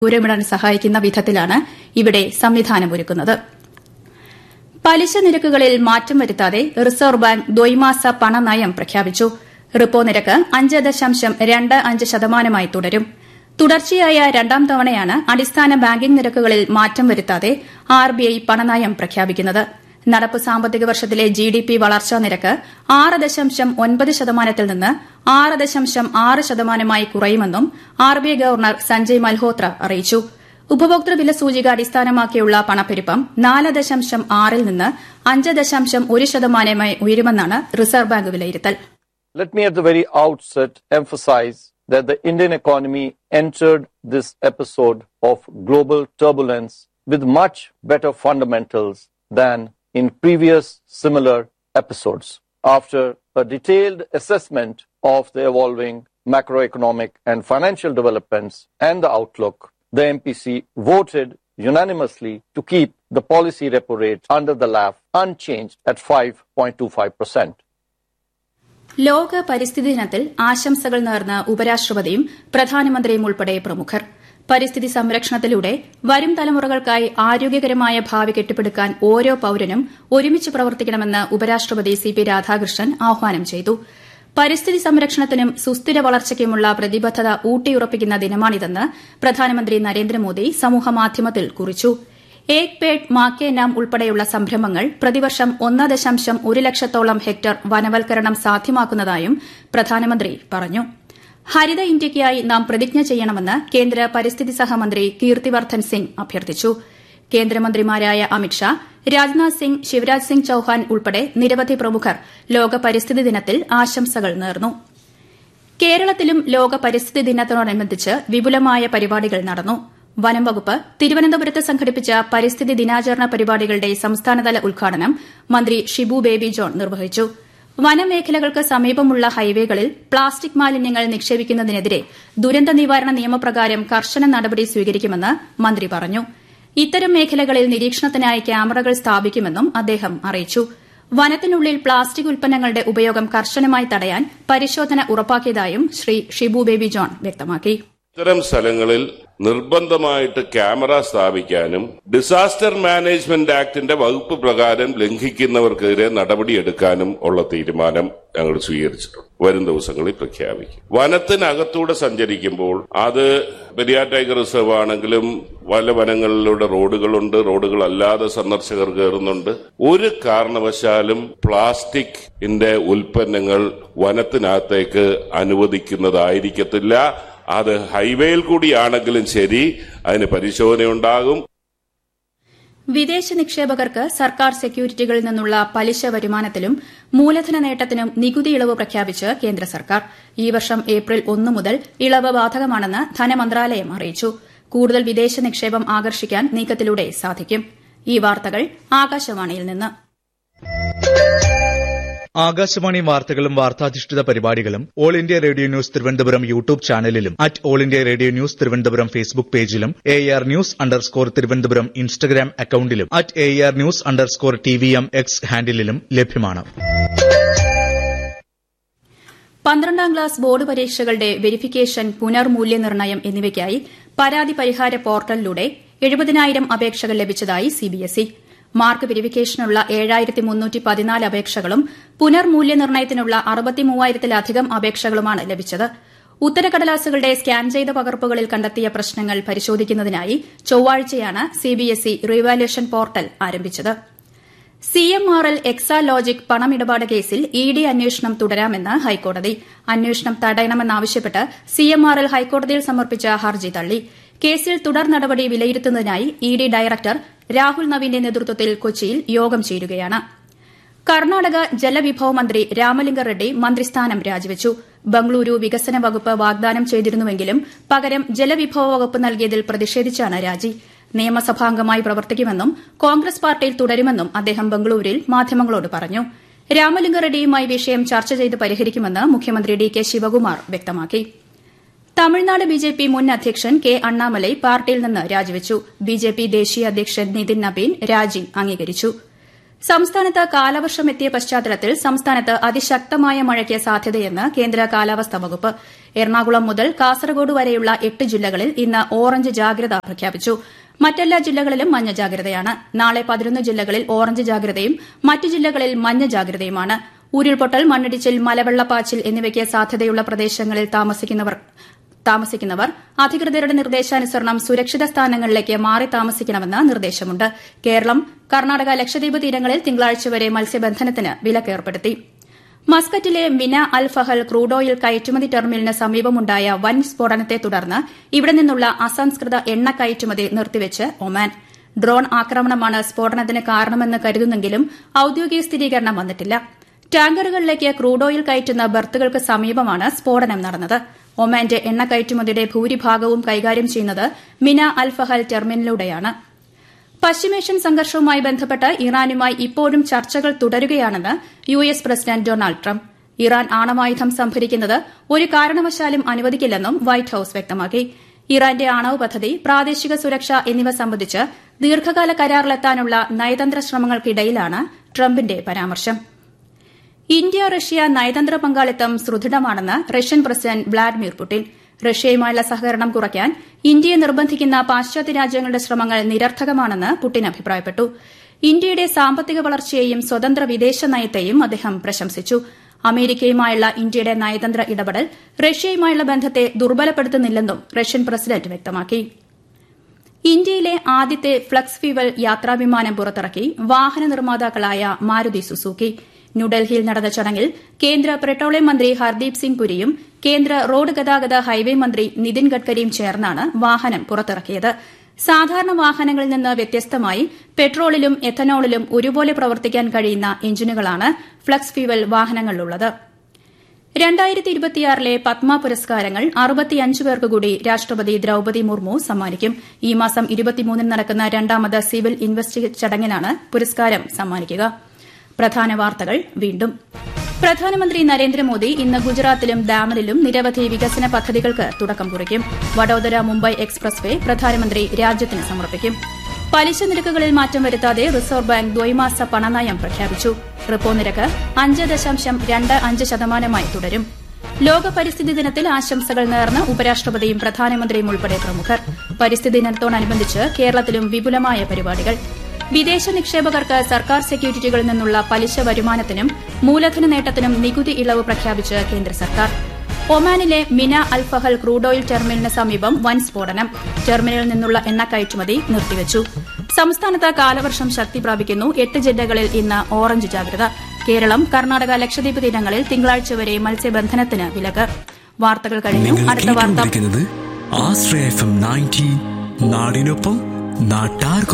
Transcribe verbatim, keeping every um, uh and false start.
ദൂരമിടാൻ സഹായിക്കുന്ന വിധത്തിലാണ് ഇവിടെ സംവിധാനമൊരുക്കുന്നത്. പലിശ നിരക്കുകളിൽ മാറ്റം വരുത്താതെ റിസർവ് ബാങ്ക് ദ്വൈമാസ പണനയം പ്രഖ്യാപിച്ചു. റിപ്പോ നിരക്ക് അഞ്ച് ദശാംശം രണ്ട് അഞ്ച് ശതമാനമായി തുടരും. തുടർച്ചയായ രണ്ടാം തവണയാണ് അടിസ്ഥാന ബാങ്കിംഗ് നിരക്കുകളിൽ മാറ്റം വരുത്താതെ ആർബിഐ പണനയം പ്രഖ്യാപിക്കുന്നത്. നടപ്പ് സാമ്പത്തിക വർഷത്തിലെ ജിഡിപി വളർച്ചാ നിരക്ക് ആറ് ദശാംശം ഒൻപത് ശതമാനത്തിൽ നിന്ന് ആറ് ദശാംശം ആറ് ശതമാനമായി കുറയുമെന്നും ആർബിഐ ഗവർണർ സഞ്ജയ് മൽഹോത്ര അറിയിച്ചു. ഉപഭോക്തൃ വില സൂചിക അടിസ്ഥാനമാക്കിയുള്ള പണപ്പെരുപ്പം നാല് ദശാംശം ആറിൽ നിന്ന് അഞ്ച് ദശാംശം ഒരു ശതമാനമായി ഉയരുമെന്നാണ് റിസർവ് ബാങ്ക് വിലയിരുത്തൽ. Let me at the very outset emphasize that the Indian economy entered this episode of global turbulence with much better fundamentals than in previous similar episodes. After a detailed assessment of the evolving macroeconomic and financial developments and the outlook, the M P C voted unanimously to keep the policy repo rate under the L A F unchanged at five point two five percent. ലോക പരിസ്ഥിതി ദിനത്തിൽ ആശംസകൾ നേർന്ന ഉപരാഷ്ട്രപതിയും പ്രധാനമന്ത്രിയും ഉൾപ്പെടെ പ്രമുഖർ. പരിസ്ഥിതി സംരക്ഷണത്തിലൂടെ വരും തലമുറകൾക്കായി ആരോഗ്യകരമായ ഭാവി കെട്ടിപ്പടുക്കാൻ ഓരോ പൌരനും ഒരുമിച്ച് പ്രവർത്തിക്കണമെന്ന് ഉപരാഷ്ട്രപതി സി പി രാധാകൃഷ്ണൻ ആഹ്വാനം ചെയ്തു. പരിസ്ഥിതി സംരക്ഷണത്തിനും സുസ്ഥിര വളർച്ചയ്ക്കുമുള്ള പ്രതിബദ്ധത ഊട്ടിയുറപ്പിക്കുന്ന ദിനമാണിതെന്ന് പ്രധാനമന്ത്രി നരേന്ദ്രമോദി സമൂഹമാധ്യമത്തിൽ കുറിച്ചു. ഏക് പേഡ് മാ കെ നാം ഉൾപ്പെടെയുള്ള സംരംഭങ്ങൾ പ്രതിവർഷം ഒന്ന് ദശാംശം ഒരു ലക്ഷത്തോളം ഹെക്ടർ വനവൽക്കരണം സാധ്യമാക്കുന്നതായും പ്രധാനമന്ത്രി പറഞ്ഞു. ഹരിത ഇന്ത്യയ്ക്കായി നാം പ്രതിജ്ഞ ചെയ്യണമെന്ന് കേന്ദ്ര പരിസ്ഥിതി സഹമന്ത്രി കീർത്തിവർദ്ധൻ സിംഗ് അഭ്യർത്ഥിച്ചു. കേന്ദ്രമന്ത്രിമാരായ അമിത്ഷാ, രാജ്നാഥ് സിംഗ്, ശിവരാജ് സിംഗ് ചൌഹാൻ ഉൾപ്പെടെ നിരവധി പ്രമുഖർ ലോക പരിസ്ഥിതി ദിനത്തിൽ ആശംസകൾ നേർന്നു. കേരളത്തിലും ലോക പരിസ്ഥിതി ദിനത്തോടനുബന്ധിച്ച് വിപുലമായ പരിപാടികൾ നടന്നു. വനം വകുപ്പ് തിരുവനന്തപുരത്ത് സംഘടിപ്പിച്ച പരിസ്ഥിതി ദിനാചരണ പരിപാടികളുടെ സംസ്ഥാനതല ഉദ്ഘാടനം മന്ത്രി ഷിബു ബേബി ജോൺ നിർവഹിച്ചു. വനമേഖലകൾക്ക് സമീപമുള്ള ഹൈവേകളിൽ പ്ലാസ്റ്റിക് മാലിന്യങ്ങൾ നിക്ഷേപിക്കുന്നതിനെതിരെ ദുരന്ത നിവാരണ നിയമപ്രകാരം കർശന നടപടി സ്വീകരിക്കുമെന്ന് മന്ത്രി പറഞ്ഞു. ഇത്തരം മേഖലകളിൽ നിരീക്ഷണത്തിനായി ക്യാമറകൾ സ്ഥാപിക്കുമെന്നും അദ്ദേഹം അറിയിച്ചു. വനത്തിനുള്ളിൽ പ്ലാസ്റ്റിക് ഉൽപ്പന്നങ്ങളുടെ ഉപയോഗം കർശനമായി തടയാൻ പരിശോധന ഉറപ്പാക്കിയതായും ശ്രീ ഷിബു ബേബി ജോൺ വ്യക്തമാക്കി. ഇത്തരം സ്ഥലങ്ങളിൽ നിർബന്ധമായിട്ട് ക്യാമറ സ്ഥാപിക്കാനും ഡിസാസ്റ്റർ മാനേജ്മെന്റ് ആക്ടിന്റെ വകുപ്പ് പ്രകാരം ലംഘിക്കുന്നവർക്കെതിരെ നടപടിയെടുക്കാനും ഉള്ള തീരുമാനം ഞങ്ങൾ സ്വീകരിച്ചിട്ടുണ്ട്. വരും ദിവസങ്ങളിൽ പ്രഖ്യാപിക്കും. വനത്തിനകത്തൂടെ സഞ്ചരിക്കുമ്പോൾ അത് പെരിയാർ ടൈഗർ റിസർവ് ആണെങ്കിലും പല വനങ്ങളിലൂടെ റോഡുകളുണ്ട്, റോഡുകളല്ലാതെ സന്ദർശകർ കയറുന്നുണ്ട്. ഒരു കാരണവശാലും പ്ലാസ്റ്റിക്കിന്റെ ഉൽപ്പന്നങ്ങൾ വനത്തിനകത്തേക്ക് അനുവദിക്കുന്നതായിരിക്കത്തില്ല. അത് ഹൈവേയിൽ കൂടിയാണെങ്കിലും ശരി, അതിന് പരിശോധനയുണ്ടാകും. വിദേശ നിക്ഷേപകർക്ക് സർക്കാർ സെക്യൂരിറ്റികളിൽ നിന്നുള്ള പലിശ വരുമാനത്തിലും മൂലധന നേട്ടത്തിനും നികുതി ഇളവ് പ്രഖ്യാപിച്ച് കേന്ദ്ര സർക്കാർ. ഈ വർഷം ഏപ്രിൽ ഒന്ന് മുതൽ ഇളവ് ബാധകമാണെന്ന് ധനമന്ത്രാലയം അറിയിച്ചു. കൂടുതൽ വിദേശ നിക്ഷേപം ആകർഷിക്കാൻ നീക്കത്തിലൂടെ സാധിക്കും. ഈ വാർത്തകൾ ആകാശവാണിയിൽ നിന്ന്. ആകാശവാണി വാർത്തകളും വാർത്താധിഷ്ഠിത പരിപാടികളും all India radio news Thiruvananthapuram YouTube ചാനലിലും at all India radio news Thiruvananthapuram Facebook പേജിലും A R news underscore Thiruvananthapuram Instagram അക്കൌണ്ടിലും at A R news underscore T V M X ഹാൻഡിലും ലഭ്യമാണ്. പന്ത്രണ്ടാം ക്ലാസ് ബോർഡ് പരീക്ഷകളുടെ വെരിഫിക്കേഷൻ, പുനർമൂല്യനിർണ്ണയം എന്നിവയ്ക്കായി പരാതി പരിഹാര പോർട്ടലിലൂടെ എഴുപതിനായിരം അപേക്ഷകൾ ലഭിച്ചതായി സിബിഎസ്ഇ. മാർക്ക് വെരിഫിക്കേഷനുള്ള ഏഴായിരത്തി മുന്നൂറ്റി പതിനാല് അപേക്ഷകളും പുനർമൂല്യനിർണ്ണയത്തിനുള്ള അറുപത്തിമൂവായിരത്തിലധികം അപേക്ഷകളുമാണ് ലഭിച്ചത്. ഉത്തരക്കടലാസുകളുടെ സ്കാൻ ചെയ്ത പകർപ്പുകളിൽ കണ്ടെത്തിയ പ്രശ്നങ്ങൾ പരിശോധിക്കുന്നതിനായി ചൊവ്വാഴ്ചയാണ് സിബിഎസ്ഇ റീവാലുവേഷൻ പോർട്ടൽ ആരംഭിച്ചത്. സിഎംആർഎൽ എക്സാലോജിക് പണമിടപാട് കേസിൽ ഇഡി അന്വേഷണം തുടരാമെന്ന് ഹൈക്കോടതി. അന്വേഷണം തടയണമെന്നാവശ്യപ്പെട്ട് സിഎംആർഎൽ ഹൈക്കോടതിയിൽ സമർപ്പിച്ച ഹർജി തള്ളി. കേസിൽ തുടർ നടപടി വിലയിരുത്തുന്നതിനായി ഇഡി ഡയറക്ടർ രാഹുൽ നവീന്റെ നേതൃത്വത്തിൽ കൊച്ചിയിൽ യോഗം ചേരുകയാണ്. കർണാടക ജലവിഭവ മന്ത്രി രാമലിംഗ റെഡ്ഡി മന്ത്രിസ്ഥാനം രാജിവച്ചു. ബംഗളൂരു വികസന വകുപ്പ് വാഗ്ദാനം ചെയ്തിരുന്നുവെങ്കിലും പകരം ജലവിഭവ വകുപ്പ് നൽകിയതിൽ പ്രതിഷേധിച്ചാണ് രാജി. നിയമസഭാംഗമായി പ്രവർത്തിക്കുമെന്നും കോൺഗ്രസ് പാർട്ടിയിൽ തുടരുമെന്നും അദ്ദേഹം ബംഗളൂരുവിൽ മാധ്യമങ്ങളോട് പറഞ്ഞു. രാമലിംഗ റെഡ്ഡിയുമായി വിഷയം ചർച്ച ചെയ്ത് പരിഹരിക്കുമെന്ന് മുഖ്യമന്ത്രി ഡി കെ ശിവകുമാർ വ്യക്തമാക്കി. തമിഴ്നാട് ബിജെപി മുൻ അധ്യക്ഷൻ കെ അണ്ണാമലൈ പാർട്ടിയിൽ നിന്ന് രാജിവച്ചു. ബിജെപി ദേശീയ അധ്യക്ഷൻ നിതിൻ നബീൻ രാജി അംഗീകരിച്ചു. സംസ്ഥാനത്ത് കാലവർഷം എത്തിയ പശ്ചാത്തലത്തിൽ സംസ്ഥാനത്ത് അതിശക്തമായ മഴയ്ക്ക് സാധ്യതയെന്ന് കേന്ദ്ര കാലാവസ്ഥാ വകുപ്പ്. എറണാകുളം മുതൽ കാസർഗോഡ് വരെയുള്ള എട്ട് ജില്ലകളിൽ ഇന്ന് ഓറഞ്ച് ജാഗ്രത പ്രഖ്യാപിച്ചു. മറ്റെല്ലാ ജില്ലകളിലും മഞ്ഞ ജാഗ്രതയാണ്. നാളെ പതിനൊന്ന് ജില്ലകളിൽ ഓറഞ്ച് ജാഗ്രതയും മറ്റ് ജില്ലകളിൽ മഞ്ഞ ജാഗ്രതയുമാണ്. ഉരുൾപൊട്ടൽ, മണ്ണിടിച്ചിൽ, മലവെള്ളപ്പാച്ചിൽ എന്നിവയ്ക്ക് സാധ്യതയുള്ള പ്രദേശങ്ങളിൽ താമസിക്കുന്നവർ താമസിക്കുന്നവർ അധികൃതരുടെ നിർദ്ദേശാനുസരണം സുരക്ഷിത സ്ഥാനങ്ങളിലേക്ക് മാറി താമസിക്കണമെന്ന് നിർദ്ദേശമുണ്ട്. കേരളം, കർണാടക, ലക്ഷദ്വീപ് തീരങ്ങളിൽ തിങ്കളാഴ്ച വരെ മത്സ്യബന്ധനത്തിന് വിലക്കേർപ്പെടുത്തി. മസ്കറ്റിലെ മിന അൽ ഫഹൽ ക്രൂഡ് ഓയിൽ കയറ്റുമതി ടെർമിനലിന് സമീപമുണ്ടായ വൻ സ്ഫോടനത്തെ തുടർന്ന് ഇവിടെ നിന്നുള്ള അസംസ്കൃത എണ്ണ കയറ്റുമതി നിർത്തിവെച്ച് ഒമാൻ. ഡ്രോൺ ആക്രമണമാണ് സ്ഫോടനത്തിന് കാരണമെന്ന് കരുതുന്നെങ്കിലും ഔദ്യോഗിക സ്ഥിരീകരണം വന്നിട്ടില്ല. ടാങ്കറുകളിലേക്ക് ക്രൂഡ് ഓയിൽ കയറ്റുന്ന ബർത്തുകൾക്ക് സമീപമാണ് സ്ഫോടനം നടന്നത്. ഒമാന്റെ എണ്ണ കയറ്റുമതിയുടെ ഭൂരിഭാഗവും കൈകാര്യം ചെയ്യുന്നത് മിന അൽ ഫഹൽ ടെർമിനലിലൂടെയാണ്. പശ്ചിമേഷ്യൻ സംഘർഷവുമായി ബന്ധപ്പെട്ട് ഇറാനുമായി ഇപ്പോഴും ചർച്ചകൾ തുടരുകയാണെന്ന് U S president Donald Trump. Iran ആണവായുധം സംഭരിക്കുന്നത് ഒരു കാരണവശാലും അനുവദിക്കില്ലെന്നും വൈറ്റ് ഹൌസ് വ്യക്തമാക്കി. ഇറാന്റെ ആണവ പദ്ധതി, പ്രാദേശിക സുരക്ഷ എന്നിവ സംബന്ധിച്ച് ദീർഘകാല കരാറിലെത്താനുള്ള നയതന്ത്ര ശ്രമങ്ങൾക്കിടയിലാണ് ട്രംപിന്റെ പരാമർശം. ഇന്ത്യ റഷ്യ നയതന്ത്ര പങ്കാളിത്തം സുദൃഢമാണെന്ന് റഷ്യൻ പ്രസിഡന്റ് വ്ളാഡിമിർ പുടിൻ. റഷ്യയുമായുള്ള സഹകരണം കുറയ്ക്കാൻ ഇന്ത്യയെ നിർബന്ധിക്കുന്ന പാശ്ചാത്യ രാജ്യങ്ങളുടെ ശ്രമങ്ങൾ നിരർത്ഥകമാണെന്ന് പുടിൻ അഭിപ്രായപ്പെട്ടു. ഇന്ത്യയുടെ സാമ്പത്തിക വളർച്ചയെയും സ്വതന്ത്ര വിദേശ നയത്തെയും അദ്ദേഹം പ്രശംസിച്ചു. അമേരിക്കയുമായുള്ള ഇന്ത്യയുടെ നയതന്ത്ര ഇടപെടൽ റഷ്യയുമായുള്ള ബന്ധത്തെ ദുർബലപ്പെടുത്തുന്നില്ലെന്നും റഷ്യൻ പ്രസിഡന്റ് വ്യക്തമാക്കി. ഇന്ത്യയിലെ ആദ്യത്തെ ഫ്ലക്സ് ഫ്യൂവൽ യാത്രാവിമാനം പുറത്തിറക്കി വാഹന നിർമ്മാതാക്കളായ മാരുതി സുസുക്കി. ന്യൂഡൽഹിയിൽ നടന്ന ചടങ്ങിൽ കേന്ദ്ര പെട്രോളിയം മന്ത്രി ഹർദീപ് സിംഗ് പുരിയും കേന്ദ്ര റോഡ് ഗതാഗത ഹൈവേ മന്ത്രി നിതിൻ ഗഡ്കരിയും ചേർന്നാണ് വാഹനം പുറത്തിറക്കിയത്. സാധാരണ വാഹനങ്ങളിൽ നിന്ന് വ്യത്യസ്തമായി പെട്രോളിലും എഥനോളിലും ഒരുപോലെ പ്രവർത്തിക്കാൻ കഴിയുന്ന എഞ്ചിനുകളാണ് ഫ്ലക്സ് ഫ്യൂവൽ വാഹനങ്ങളിലുള്ളത്. രണ്ടായിരത്തി ഇരുപത്തിയാറിലെ പത്മ പുരസ്കാരങ്ങൾ അറുപത്തിയഞ്ച് പേർക്ക് കൂടി രാഷ്ട്രപതി ദ്രൌപദി മുർമു സമ്മാനിക്കും. ഈ മാസം ഇരുപത്തിമൂന്നിന് നടക്കുന്ന രണ്ടാമത് സിവിൽ ഇൻവെസ്റ്റിഗേറ്റ് ചടങ്ങിലാണ് പുരസ്കാരം സമ്മാനിക്കുക. പ്രധാന വാർത്തകൾ വീണ്ടും. പ്രധാനമന്ത്രി നരേന്ദ്രമോദി ഇന്ന് ഗുജറാത്തിലും ഡാമനിലും നിരവധി വികസന പദ്ധതികൾക്ക് തുടക്കം കുറിക്കും. വഡോദര മുംബൈ എക്സ്പ്രസ് വേ പ്രധാനമന്ത്രി രാജ്യത്തിന് സമർപ്പിക്കും. പലിശ നിരക്കുകളിൽ മാറ്റം വരുത്താതെ റിസർവ് ബാങ്ക് ദ്വൈമാസ പണനയം പ്രഖ്യാപിച്ചു. റിപ്പോ നിരക്ക് അഞ്ച് ദശാംശം രണ്ട് അഞ്ച് ശതമാനമായി തുടരും. ലോക പരിസ്ഥിതി ദിനത്തിൽ ആശംസകൾ നേർന്ന് ഉപരാഷ്ട്രപതിയും പ്രധാനമന്ത്രിയും ഉൾപ്പെടെ പ്രമുഖർ. പരിസ്ഥിതി ദിനത്തോടനുബന്ധിച്ച് കേരളത്തിലും വിപുലമായ പരിപാടികൾ. വിദേശ നിക്ഷേപകർക്ക് സർക്കാർ സെക്യൂരിറ്റികളിൽ നിന്നുള്ള പലിശ വരുമാനത്തിനും മൂലധന നേട്ടത്തിനും നികുതി ഇളവ് പ്രഖ്യാപിച്ച് കേന്ദ്ര സർക്കാർ. ഒമാനിലെ മിന അൽ ഫഹൽ ക്രൂഡ് ഓയിൽ ടെർമിനലിന് സമീപം വൻ സ്ഫോടനം. ടെർമിനലിൽ നിന്നുള്ള എണ്ണ കയറ്റുമതി നിർത്തിവച്ചു. സംസ്ഥാനത്ത് കാലവർഷം ശക്തി പ്രാപിക്കുന്നു. എട്ട് ജില്ലകളിൽ ഇന്ന് ഓറഞ്ച് ജാഗ്രത. കേരളം, കർണാടക, ലക്ഷദ്വീപ് തീരങ്ങളിൽ തിങ്കളാഴ്ച വരെ മത്സ്യബന്ധനത്തിന് വിലക്ക്. വാർത്തകൾ കഴിഞ്ഞു. അടുത്ത വാർത്ത